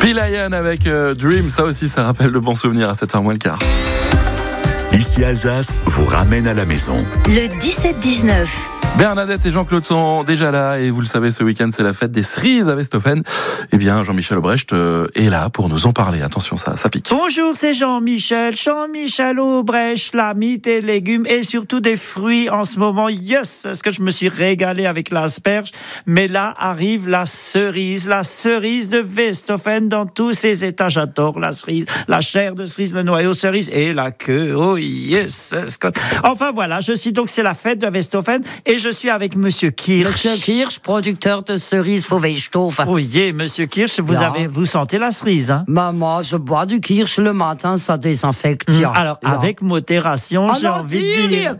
P-Lion avec Dream, ça aussi ça rappelle de bons souvenirs à 7h moins le quart. Ici Alsace vous ramène à la maison. Le 17-19. Bernadette et Jean-Claude sont déjà là et vous le savez, ce week-end c'est la fête des cerises à Westhoffen. Eh bien, Jean-Michel Aubrecht est là pour nous en parler. Attention, ça pique. Bonjour, c'est Jean-Michel Aubrecht, l'ami des légumes et surtout des fruits en ce moment. Yes, est-ce que je me suis régalé avec l'asperge? Mais là arrive la cerise de Westhoffen dans tous ses états. J'adore la cerise, la chair de cerise, le noyau cerise et la queue. Oh yes. Enfin voilà, c'est la fête de Westhoffen et je suis avec Monsieur Kirsch. Monsieur Kirsch, producteur de cerises Westhoffen. Oui, Monsieur Kirsch, vous sentez la cerise, hein? Maman, je bois du Kirsch le matin, ça désinfecte. Alors, avec modération, j'ai envie de dire.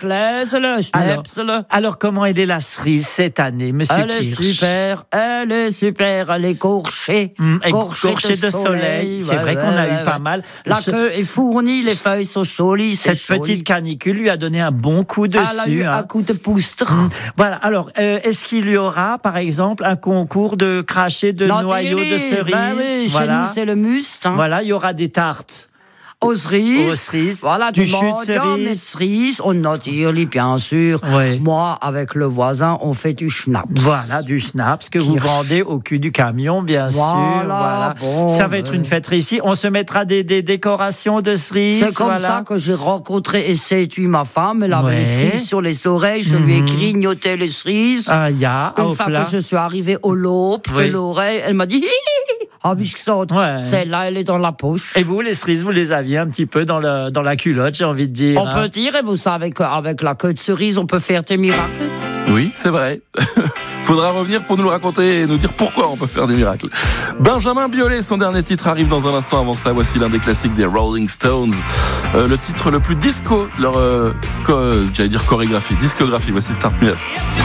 Alors, comment elle est la cerise cette année, Monsieur Kirsch? Elle est super, elle est corchée. Corchée de soleil. C'est vrai qu'on a eu pas mal. La queue est fournie, les feuilles sont jolies. Cette petite canicule lui a donné un bon coup dessus. Elle a eu un coup de poustre. Voilà, alors, est-ce qu'il y aura, par exemple, un concours de cracher de noyaux de cerises? Oui, chez nous, c'est le must. Voilà, il y aura des tartes. Aux cerises. Voilà, du jus de cerise. On a tiré, bien sûr. Ouais. Moi, avec le voisin, on fait du schnapps. Voilà, du schnapps que vous vendez au cul du camion, bien sûr. Voilà. Bon, ça va être une fête réussie. On se mettra des décorations de cerises. C'est comme ça que j'ai rencontré et séduit ma femme. Elle avait les cerises sur les oreilles. Je lui ai grignoté les cerises. Une fois que je suis arrivé au lobe de l'oreille, elle m'a dit... Celle-là, elle est dans la poche. Et vous, les cerises, vous les aviez un petit peu dans la culotte, j'ai envie de dire. On peut dire, et vous savez qu'avec la queue de cerise, on peut faire des miracles. Oui, c'est vrai. Faudra revenir pour nous le raconter et nous dire pourquoi on peut faire des miracles. Benjamin Biolay, son dernier titre arrive dans un instant. Avant cela, voici l'un des classiques des Rolling Stones. Le titre le plus disco, leur chorégraphie, discographie. Voici Start Me Up.